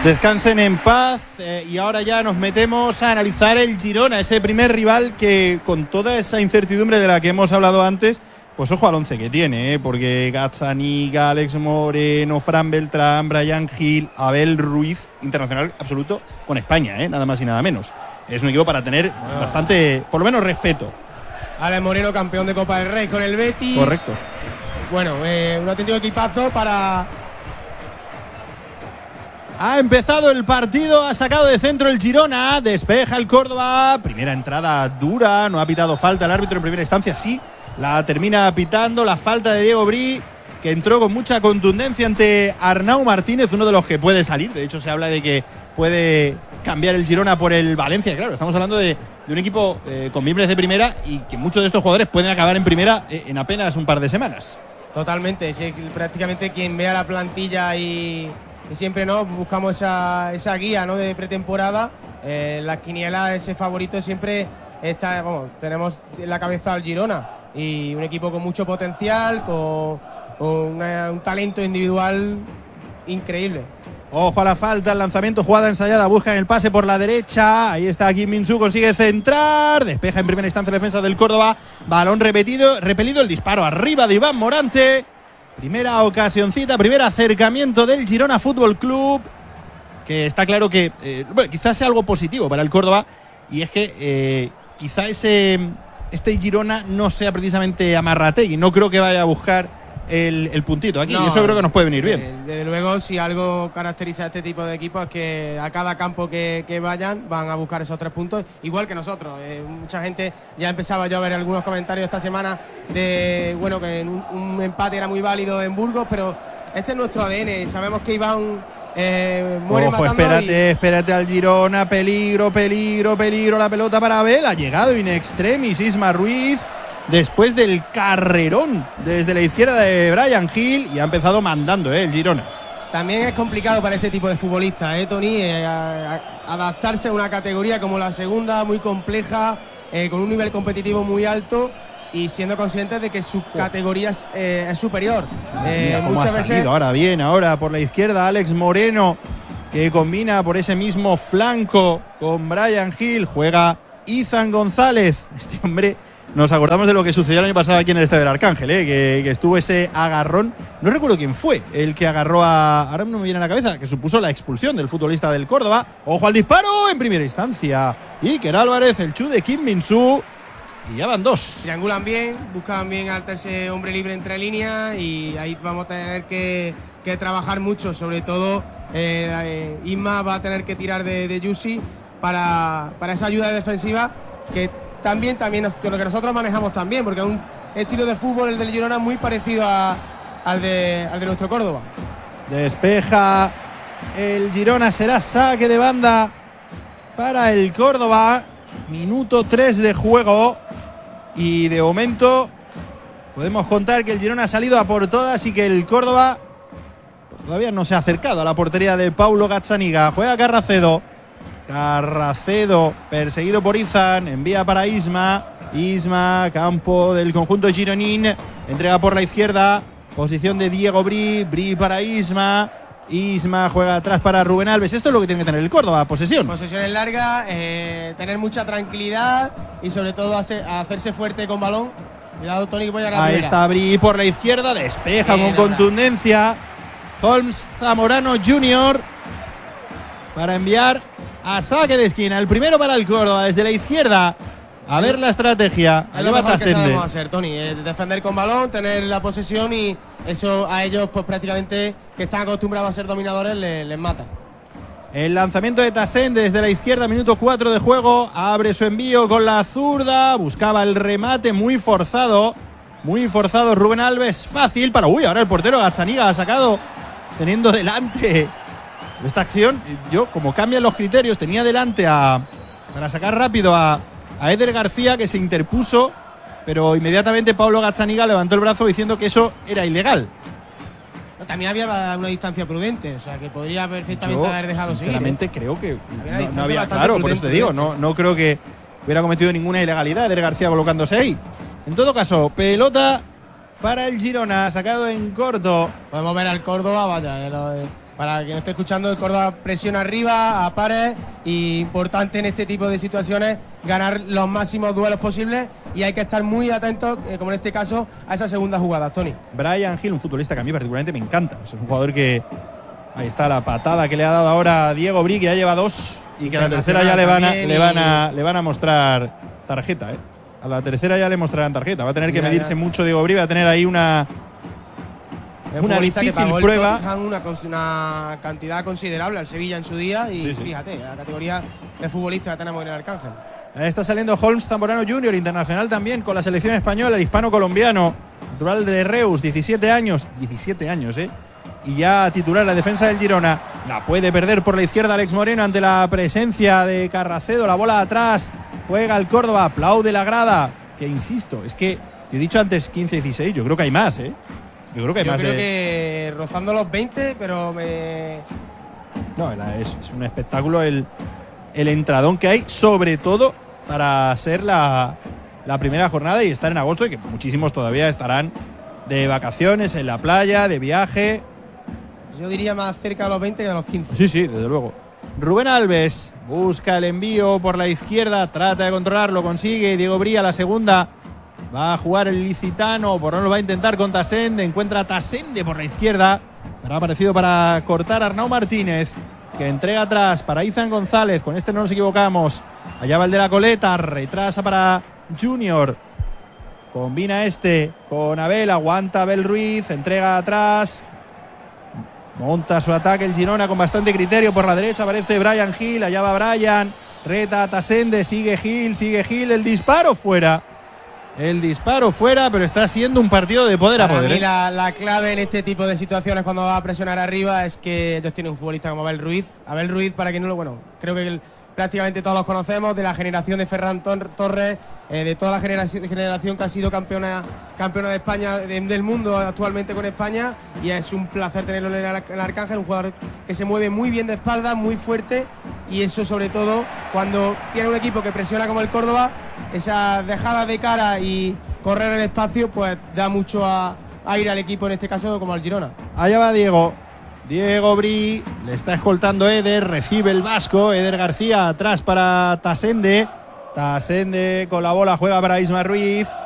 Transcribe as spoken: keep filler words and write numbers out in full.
Descansen en paz eh, y ahora ya nos metemos a analizar el Girona, ese primer rival que con toda esa incertidumbre de la que hemos hablado antes, pues ojo al once que tiene, eh, porque Gazzaniga, Alex Moreno, Fran Beltrán, Bryan Gil, Abel Ruiz, internacional absoluto con España, eh, nada más y nada menos. Es un equipo para tener bueno. bastante, por lo menos respeto. Alex Moreno, campeón de Copa del Rey con el Betis. Correcto. Bueno, eh, un auténtico equipazo para... Ha empezado el partido, ha sacado de centro el Girona, despeja el Córdoba, primera entrada dura, no ha pitado falta el árbitro en primera instancia, sí, la termina pitando, la falta de Diego Bri, que entró con mucha contundencia ante Arnau Martínez, uno de los que puede salir, de hecho se habla de que puede cambiar el Girona por el Valencia, claro, estamos hablando de, de un equipo eh, con miembros de primera y que muchos de estos jugadores pueden acabar en primera eh, en apenas un par de semanas. Totalmente, sí, prácticamente quien vea la plantilla y... Y siempre no buscamos esa, esa guía, ¿no?, de pretemporada. Eh, las quinielas, ese favorito siempre está, bueno, tenemos en la cabeza al Girona y un equipo con mucho potencial, con, con una, un talento individual increíble. Ojo a la falta, el lanzamiento, jugada ensayada, buscan el pase por la derecha, ahí está Kim Min-soo, consigue centrar, despeja en primera instancia la defensa del Córdoba, balón repetido, repelido, el disparo arriba de Iván Morante. Primera ocasioncita, primer acercamiento del Girona Fútbol Club, que está claro que eh, bueno, quizás sea algo positivo para el Córdoba, y es que eh, quizá ese, este Girona no sea precisamente Amarrategui, no creo que vaya a buscar el, el puntito aquí, no, y eso creo que nos puede venir bien. Desde luego, si algo caracteriza a este tipo de equipos es que a cada campo que, que vayan van a buscar esos tres puntos, igual que nosotros. Eh, mucha gente, ya empezaba yo a ver algunos comentarios esta semana de, bueno, que un, un empate era muy válido en Burgos, pero este es nuestro A D N, sabemos que Iván eh, muere Ojo, matando. espérate, y... espérate al Girona, peligro, peligro, peligro, la pelota para Abel, ha llegado in extremis Isma Ruiz, después del carrerón desde la izquierda de Bryan Gil, y ha empezado mandando eh, el Girona. También es complicado para este tipo de futbolistas, ¿eh, Tony? Eh, a, a, adaptarse a una categoría como la segunda, muy compleja, eh, con un nivel competitivo muy alto y siendo conscientes de que su oh. categoría es, eh, es superior. Eh, Mira, muchas veces. Ahora bien, ahora por la izquierda Alex Moreno, que combina por ese mismo flanco con Bryan Gil, juega Izan González. Este hombre. Nos acordamos de lo que sucedió el año pasado aquí en el Estadio del Arcángel, ¿eh? que, que estuvo ese agarrón. No recuerdo quién fue el que agarró a... Ahora no me viene a la cabeza, que supuso la expulsión del futbolista del Córdoba. ¡Ojo al disparo! En primera instancia. Iker Álvarez, el chu de Kim Min-soo. Y ya van dos. Triangulan bien, buscan bien al tercer hombre libre entre líneas y ahí vamos a tener que, que trabajar mucho. Sobre todo, eh, eh, Isma va a tener que tirar de, de Yusi para, para esa ayuda defensiva que... También, también lo que nosotros manejamos también, porque es un estilo de fútbol, el del Girona, muy parecido a, al, de, al de nuestro Córdoba. Despeja el Girona, será saque de banda para el Córdoba. Minuto tres de juego. Y de momento podemos contar que el Girona ha salido a por todas y que el Córdoba todavía no se ha acercado a la portería de Paulo Gazzaniga. Juega Carracedo. Carracedo, perseguido por Izan, envía para Isma. Isma, campo del conjunto gironín, entrega por la izquierda, posición de Diego Bri, Bri para Isma. Isma juega atrás para Rubén Alves. Esto es lo que tiene que tener el Córdoba, posesión. Posesiones largas, eh, tener mucha tranquilidad y sobre todo hacer, hacerse fuerte con balón. Cuidado, Tony, que voy a la Ahí primera. está Bri por la izquierda, despeja Bien, con contundencia. Holmes Zamorano junior para enviar a saque de esquina. El primero para el Córdoba desde la izquierda. A ver la estrategia. Es lo mejor que sabemos hacer, Tony. Eh, defender con balón, tener la posesión y eso a ellos pues prácticamente que están acostumbrados a ser dominadores les, les mata. El lanzamiento de Tassén desde la izquierda, minuto cuatro de juego. Abre su envío con la zurda. Buscaba el remate muy forzado. Muy forzado Rubén Alves. Fácil para... Uy, ahora el portero Gazzaniga ha sacado teniendo delante... Esta acción, yo como cambian los criterios, tenía delante a para sacar rápido a, a Eder García, que se interpuso, pero inmediatamente Paulo Gazzaniga levantó el brazo diciendo que eso era ilegal. También había una distancia prudente, o sea que podría perfectamente yo, haber dejado seguir. Sinceramente, ¿eh? creo que no, no había, claro, por eso te digo, no, no creo que hubiera cometido ninguna ilegalidad Eder García colocándose ahí. En todo caso, pelota para el Girona, sacado en corto. Podemos ver al Córdoba, vaya, para quien no esté escuchando, el Córdoba presiona arriba a pares y importante en este tipo de situaciones ganar los máximos duelos posibles y hay que estar muy atentos, eh, como en este caso, a esa segunda jugada, Tony. Bryan Gil, un futbolista que a mí particularmente me encanta. Es un jugador que, ahí está la patada que le ha dado ahora a Diego Bri, que ya lleva dos y que a la tercera ya le van a, le van a, le van a mostrar tarjeta, ¿eh? A la tercera ya le mostrarán tarjeta. Va a tener que medirse mucho Diego Bri, va a tener ahí una una difícil que pagó prueba. Una, una cantidad considerable al Sevilla en su día y sí, sí. Fíjate, la categoría de futbolista que tenemos en el Arcángel. Ahí está saliendo Holmes Zamorano junior, internacional también con la selección española, el hispano-colombiano, natural de Reus, diecisiete años, diecisiete años, ¿eh? Y ya titular la defensa del Girona. La puede perder por la izquierda Alex Moreno ante la presencia de Carracedo, la bola atrás, juega el Córdoba, aplaude la grada, que insisto, es que yo he dicho antes quince dieciséis, yo creo que hay más, ¿eh? Yo creo que hay Yo más creo de... que rozando los veinte, pero me... No, es, es un espectáculo el, el entradón que hay, sobre todo para ser la, la primera jornada y estar en agosto, y que muchísimos todavía estarán de vacaciones, en la playa, de viaje. Yo diría más cerca de los veinte que de los quince. Sí, sí, desde luego. Rubén Alves busca el envío por la izquierda, trata de controlarlo, consigue. Diego Bri a la segunda. Va a jugar el licitano, por no lo va a intentar con Tasende. Encuentra a Tasende por la izquierda. Pero ha aparecido para cortar a Arnau Martínez, que entrega atrás para Izan González. Con este no nos equivocamos. Allá va el de la coleta. Retrasa para Junior. Combina este con Abel. Aguanta Abel Ruiz. Entrega atrás. Monta su ataque el Girona con bastante criterio. Por la derecha aparece Bryan Gil. Allá va Bryan. Reta a Tasende. Sigue Gil. Sigue Gil. El disparo fuera. El disparo fuera, pero está siendo un partido de poder Para a poder. mí ¿eh? la, la clave en este tipo de situaciones cuando va a presionar arriba es que ellos tienen un futbolista como Abel Ruiz. Abel Ruiz, para quien no lo... Bueno, creo que el, prácticamente todos los conocemos, de la generación de Ferran Torres, eh, de toda la generación, generación que ha sido campeona, campeona de España, de, del mundo actualmente con España, y es un placer tenerlo en el, el Arcángel, un jugador que se mueve muy bien de espalda, muy fuerte, y eso sobre todo cuando tiene un equipo que presiona como el Córdoba, esa dejada de cara y correr el espacio, pues da mucho a, a ir al equipo, en este caso como al Girona. Allá va Diego. Diego Bri, le está escoltando Eder, recibe el vasco, Eder García atrás para Tasende. Tasende con la bola juega para Isma Ruiz.